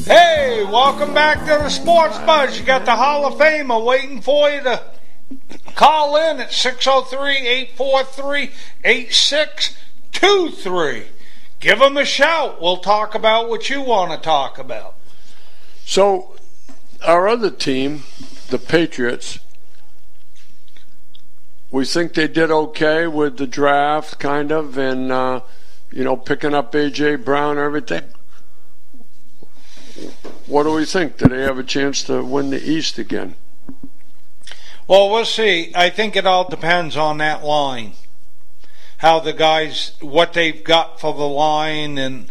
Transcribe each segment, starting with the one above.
Hey, welcome back to the Sports Buzz. You got the Hall of Famer waiting for you to call in at 603-843-8623. Give them a shout. We'll talk about what you want to talk about. So, our other team, the Patriots, we think they did okay with the draft, kind of, and, picking up A.J. Brown and everything. What do we think? Do they have a chance to win the East again? Well, we'll see. I think it all depends on that line. How the guys, what they've got for the line, and,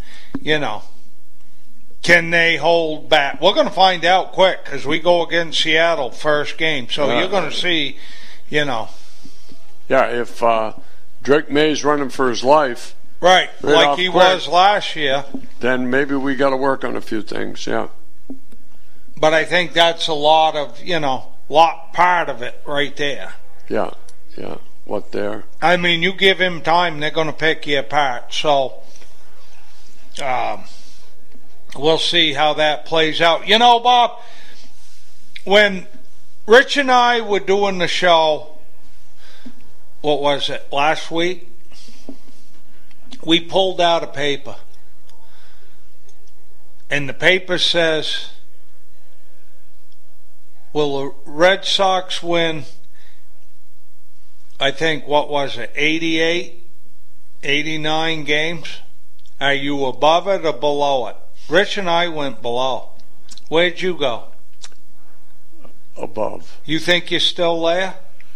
can they hold back? We're going to find out quick because we go against Seattle first game. So you're going to see, Yeah, if Drake May's running for his life. Right, like he was last year. Then maybe we got to work on a few things, yeah. But I think that's a lot of, part of it right there. Yeah, what there. I mean, you give him time, they're going to pick you apart. So, we'll see how that plays out. Bob, when Rich and I were doing the show, what was it, last week? We pulled out a paper. And the paper says, will the Red Sox win, I think, 88, 89 games? Are you above it or below it? Rich and I went below. Where'd you go? Above. You think you're still there?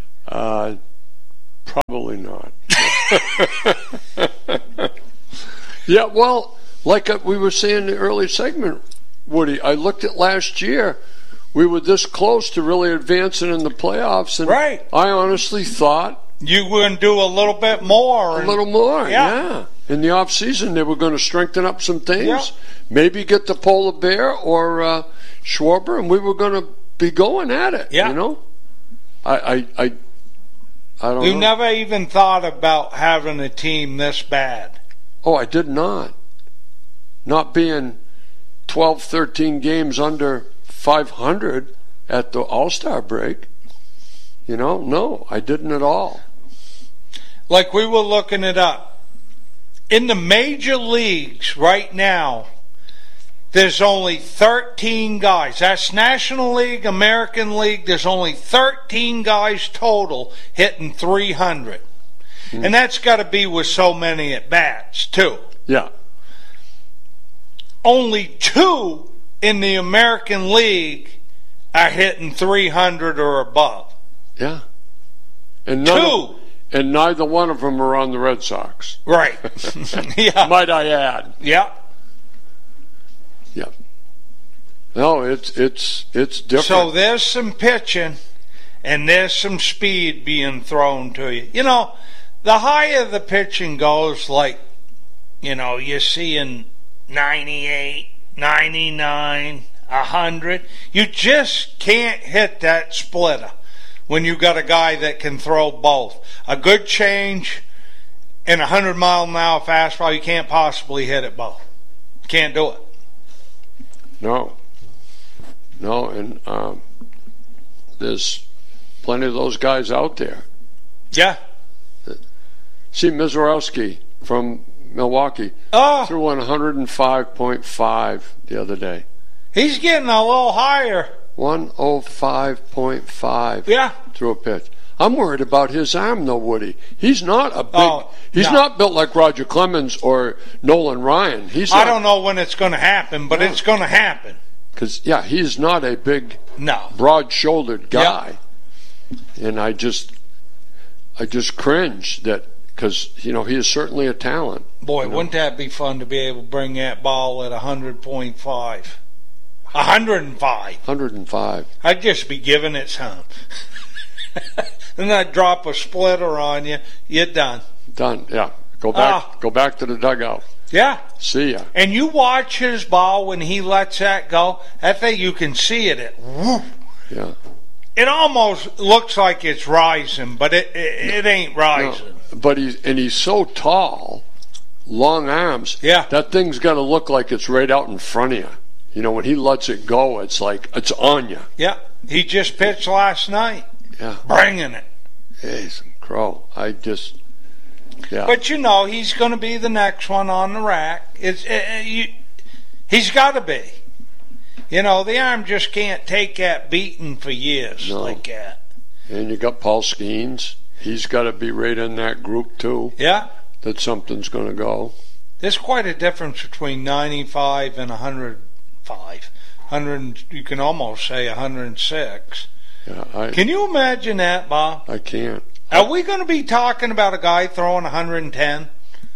Probably not. Yeah, well, like we were saying in the early segment, Woody, I looked at last year. We were this close to really advancing in the playoffs, and right. I honestly thought you were going to do a little bit more. A little more, yeah. In the off season, they were going to strengthen up some things, yeah. Maybe get the Polar Bear or Schwarber, and we were going to be going at it. Yeah. I don't know. You never even thought about having a team this bad. Oh, I did not. Not being 12, 13 games under 500 at the All-Star break. No, I didn't at all. Like we were looking it up. In the major leagues right now, there's only 13 guys. That's National League, American League. There's only 13 guys total hitting 300. And that's got to be with so many at-bats, too. Yeah. Only 2 in the American League are hitting 300 or above. Yeah. And 2. And neither one of them are on the Red Sox. Right. Yeah. Might I add. Yeah. Yeah. No, it's different. So there's some pitching and there's some speed being thrown to you. The higher the pitching goes, like, you're seeing 98, 99, 100. You just can't hit that splitter when you got a guy that can throw both. A good change and 100-mile-an-hour fastball, you can't possibly hit it both. Can't do it. No, and there's plenty of those guys out there. Yeah. See, Mizorowski from Milwaukee threw 105.5 the other day. He's getting a little higher. 105.5 yeah. through a pitch. I'm worried about his arm, though, Woody. He's not a big. He's no. not built like Roger Clemens or Nolan Ryan. I don't know when it's going to happen, but it's going to happen. Because he's not a big, no, broad-shouldered guy, and I just cringe that because he is certainly a talent. Boy, wouldn't that be fun to be able to bring that ball at 100.5, 105. 105. I'd just be giving it some. Then I'd drop a splitter on you. You're done. Done. Yeah. Go back. Go back to the dugout. Yeah. See ya. And you watch his ball when he lets that go. That thing, you can see it. Yeah. It almost looks like it's rising, but it ain't rising. No, but he's so tall, long arms. Yeah. That thing's got to look like it's right out in front of you. You know, when he lets it go, it's like it's on you. Yeah. He just pitched last night. Yeah. Bringing it. Hey, some crow. Yeah. But you know, he's going to be the next one on the rack. He's got to be. You know, the arm just can't take that beating for years like that. And you got Paul Skeens. He's got to be right in that group too. Yeah. That something's going to go. There's quite a difference between 95 and 105. You can almost say 106. Yeah, can you imagine that, Bob? I can't. Are we going to be talking about a guy throwing 110?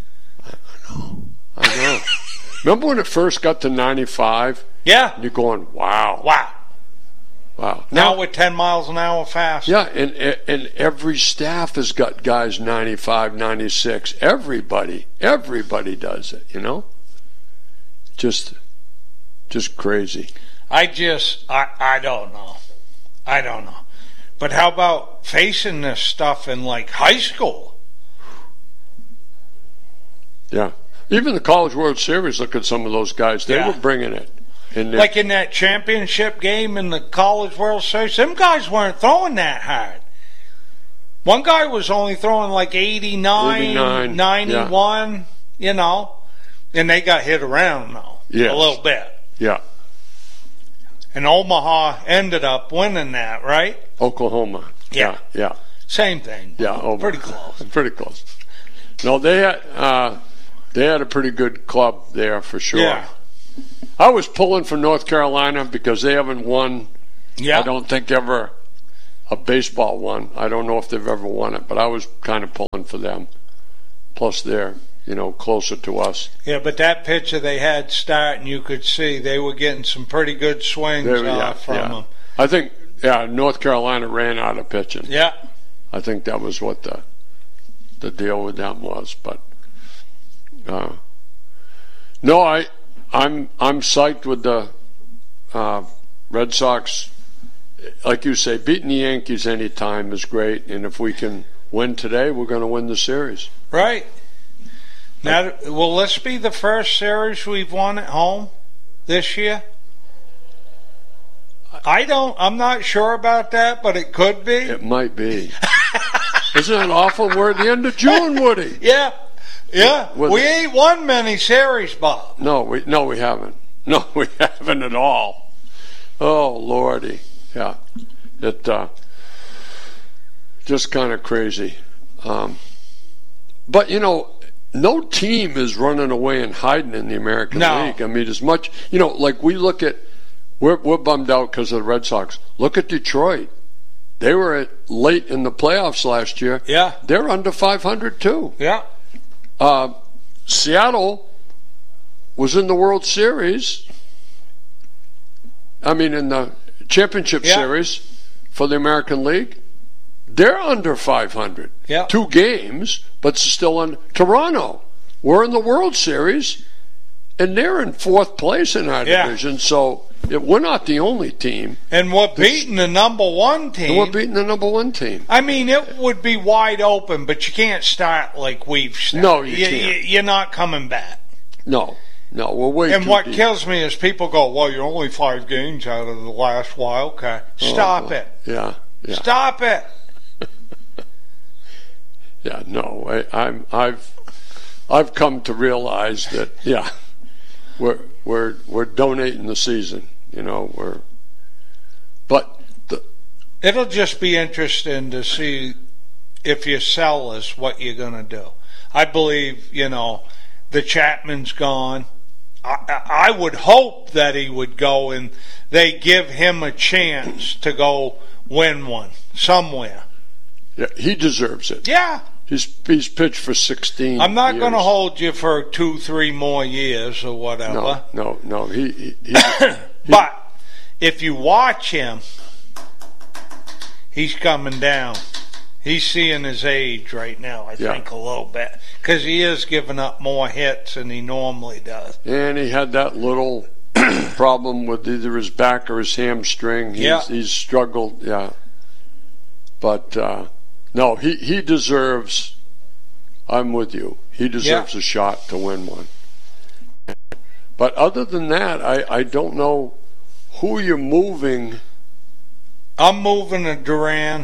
I know. Remember when it first got to 95? Yeah. And you're going, wow. Now we're 10 miles an hour fast. Yeah, and every staff has got guys 95, 96. Everybody does it, you know? Just crazy. I don't know. I don't know. But how about facing this stuff in like high school? Yeah. Even the College World Series, look at some of those guys. They were bringing it. Like in that championship game in the College World Series, them guys weren't throwing that hard. One guy was only throwing like 89 91, you know, and they got hit around, though, a little bit. Yeah. And Omaha ended up winning that, right? Oklahoma. Yeah. Same thing. Yeah, pretty close. Pretty close. No, they had a pretty good club there for sure. Yeah. I was pulling for North Carolina because they haven't won. Yeah. I don't think ever a baseball one. I don't know if they've ever won it, but I was kind of pulling for them. Plus, they're closer to us. Yeah, but that pitcher they had starting, you could see they were getting some pretty good swings from them. I think North Carolina ran out of pitching. Yeah. I think that was what the deal with them was. But no, I'm psyched with the Red Sox. Like you say, beating the Yankees any time is great, and if we can win today, we're going to win the series. Right. Now, will this be the first series we've won at home this year? I'm not sure about that, but it could be. It might be. Isn't that awful? We're at the end of June, Woody. Yeah. We ain't won many series, Bob. No, we haven't. No, we haven't at all. Oh, Lordy. Yeah. It just kind of crazy. But, no team is running away and hiding in the American League. I mean, as much, like we look at, we're bummed out because of the Red Sox. Look at Detroit. They were late in the playoffs last year. Yeah. They're under 500 too. Yeah. Seattle was in the World Series. I mean, in the championship series for the American League. They're under 500. Yeah. 2 games, but still in Toronto. We're in the World Series, and they're in 4th place in our division. So we're not the only team. And we're beating the number 1 team. And we're beating the number 1 team. I mean, it would be wide open, but you can't start like we've started. No, you can't. You're not coming back. No, we're way And too what deep. kills me is people go, well, you're only 5 games out of the last wild card. Stop it. Yeah. Stop it. Yeah, no, I've come to realize that we're donating the season, It'll just be interesting to see if you sell us what you're going to do. I believe, the Chapman's gone. I would hope that he would go and they give him a chance to go win one somewhere. Yeah, he deserves it. Yeah. He's pitched for 16 I'm not years. going to hold you for 2-3 more years or whatever. No. He But if you watch him, he's coming down. He's seeing his age right now, I think, a little bit. Because he is giving up more hits than he normally does. And he had that little problem with either his back or his hamstring. He's struggled, But, no, he deserves, I'm with you, he deserves a shot to win one. But other than that, I don't know who you're moving. I'm moving to Duran.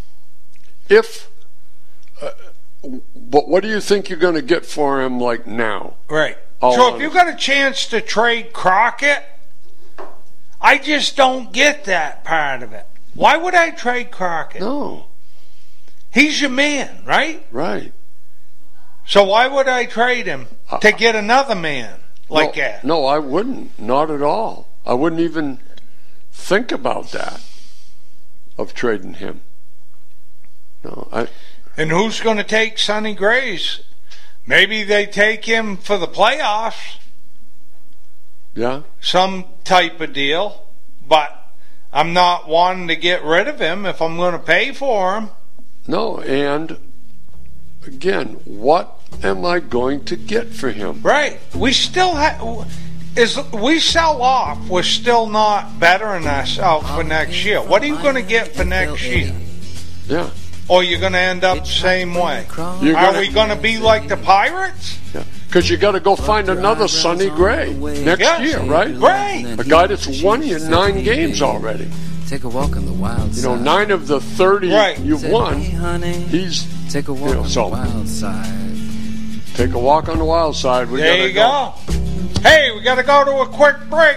But what do you think you're going to get for him, like, now? Right. All so honest. if you got a chance to trade Crockett, I just don't get that part of it. Why would I trade Crockett? No. He's your man, right? Right. So why would I trade him to get another man like that? No, I wouldn't. Not at all. I wouldn't even think about that, of trading him. No, And who's going to take Sonny Grace? Maybe they take him for the playoffs. Yeah. Some type of deal. But I'm not wanting to get rid of him if I'm going to pay for him. No, and again, what am I going to get for him? Right. We still we sell off, we're still not bettering ourselves for next year. What are you going to get for next year? Yeah. Or you're going to end up the same way? Are we going to be like the Pirates? Yeah. Because you got to go find another Sonny Gray next year, right? Right. A guy that's won you 9 games already. Take a walk on the wild side. 9 of the 30 you've won. He's take a walk on the wild side. Take a walk on the wild side. There you go. Hey, we got to go to a quick break.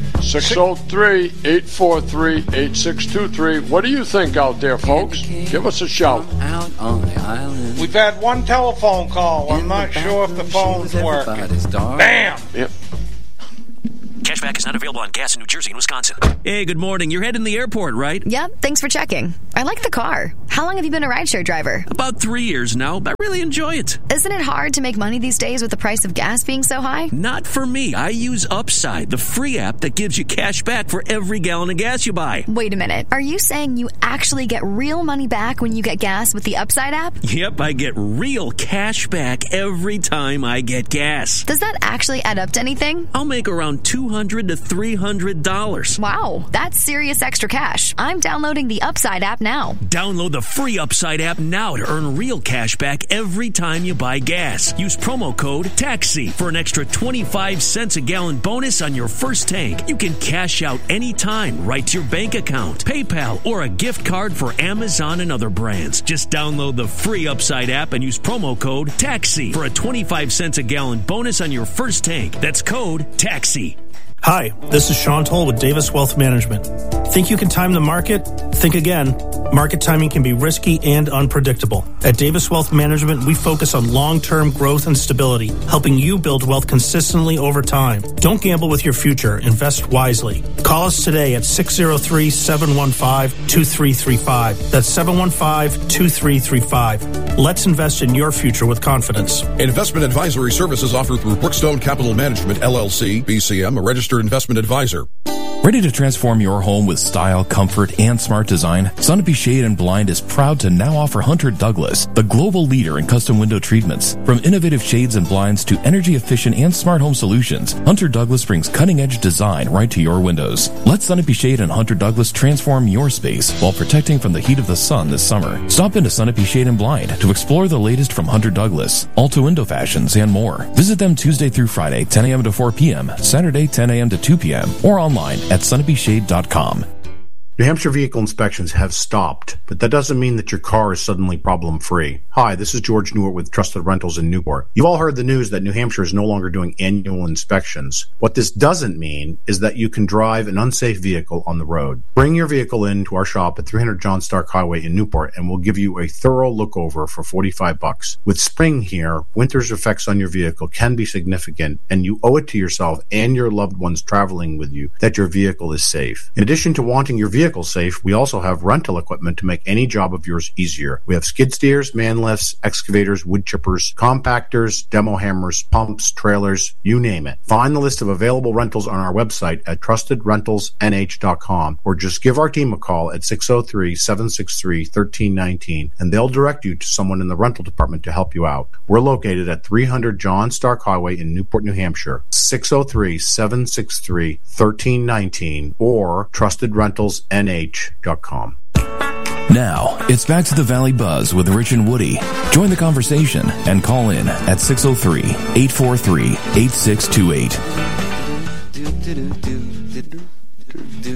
603-843-8623. What do you think out there, folks? Give us a shout. Out on the island. We've had one telephone call. I'm not sure if the phone's working. Bam! Yep. Cashback is not available on gas in New Jersey and Wisconsin. Hey, good morning. You're heading to the airport, right? Yep, thanks for checking. I like the car. How long have you been a rideshare driver? About 3 years now. I really enjoy it. Isn't it hard to make money these days with the price of gas being so high? Not for me. I use Upside, the free app that gives you cash back for every gallon of gas you buy. Wait a minute. Are you saying you actually get real money back when you get gas with the Upside app? Yep, I get real cash back every time I get gas. Does that actually add up to anything? I'll make around $200 to $300. Wow, that's serious extra cash. I'm downloading the Upside app now. Download the free Upside app now to earn real cash back every time you buy gas. Use promo code TAXI for an extra 25 cents a gallon bonus on your first tank. You can cash out anytime right to your bank account, PayPal, or a gift card for Amazon and other brands. Just download the free Upside app and use promo code TAXI for a 25 cents a gallon bonus on your first tank. That's code TAXI. Hi, this is Sean Toll with Davis Wealth Management. Think you can time the market? Think again. Market timing can be risky and unpredictable. At Davis Wealth Management, we focus on long-term growth and stability, helping you build wealth consistently over time. Don't gamble with your future. Invest wisely. Call us today at 603-715-2335. That's 715-2335. Let's invest in your future with confidence. Investment advisory services offered through Brookstone Capital Management, LLC, BCM, a registered investment advisor. Ready to transform your home with style, comfort, and smart design? Sunapee Shade and Blind is proud to now offer Hunter Douglas, the global leader in custom window treatments. From innovative shades and blinds to energy-efficient and smart home solutions, Hunter Douglas brings cutting-edge design right to your windows. Let Sunapee Shade and Hunter Douglas transform your space while protecting from the heat of the sun this summer. Stop into Sunapee Shade and Blind to explore the latest from Hunter Douglas, Alta Window Fashions, and more. Visit them Tuesday through Friday, 10 a.m. to 4 p.m., Saturday, 10 a.m. to 2 p.m., or online at sunapeeshade.com. New Hampshire vehicle inspections have stopped, but that doesn't mean that your car is suddenly problem-free. Hi, this is George Newart with Trusted Rentals in Newport. You've all heard the news that New Hampshire is no longer doing annual inspections. What this doesn't mean is that you can drive an unsafe vehicle on the road. Bring your vehicle in to our shop at 300 John Stark Highway in Newport, and we'll give you a thorough look-over for $45. With spring here, winter's effects on your vehicle can be significant, and you owe it to yourself and your loved ones traveling with you that your vehicle is safe. In addition to wanting your vehicle safe, we also have rental equipment to make any job of yours easier. We have skid steers, man lifts, excavators, wood chippers, compactors, demo hammers, pumps, trailers, you name it. Find the list of available rentals on our website at trustedrentalsnh.com or just give our team a call at 603-763-1319 and they'll direct you to someone in the rental department to help you out. We're located at 300 John Stark Highway in Newport, New Hampshire, 603-763-1319 or trustedrentalsnh.com. Now, it's back to the Valley Buzz with Rich and Woody. Join the conversation and call in at 603-843-8628. do do do do do do.